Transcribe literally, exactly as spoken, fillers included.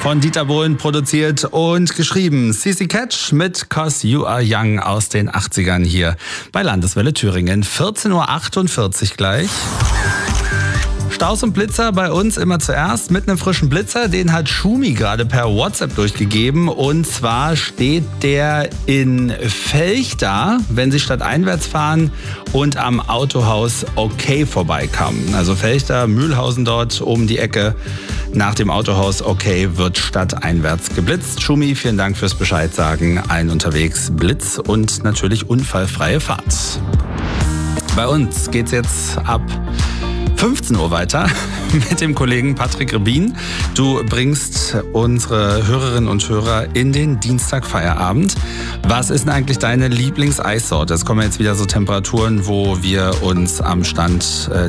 von Dieter Bohlen produziert und geschrieben. C C Catch mit Cause You Are Young aus den achtzigern hier bei Landeswelle Thüringen. vierzehn Uhr achtundvierzig gleich. Staus und Blitzer bei uns immer zuerst mit einem frischen Blitzer. Den hat Schumi gerade per WhatsApp durchgegeben. Und zwar steht der in Felchter, wenn Sie stadteinwärts fahren und am Autohaus OK vorbeikommen. Also Felchter, Mühlhausen dort um die Ecke. Nach dem Autohaus OK wird stadteinwärts geblitzt. Schumi, vielen Dank fürs Bescheid sagen. Allen unterwegs Blitz und natürlich unfallfreie Fahrt. Bei uns geht's jetzt ab fünfzehn Uhr weiter mit dem Kollegen Patrick Rebin. Du bringst unsere Hörerinnen und Hörer in den Dienstagfeierabend. Was ist denn eigentlich deine Lieblingseissorte? Es kommen jetzt wieder so Temperaturen, wo wir uns am Stand äh,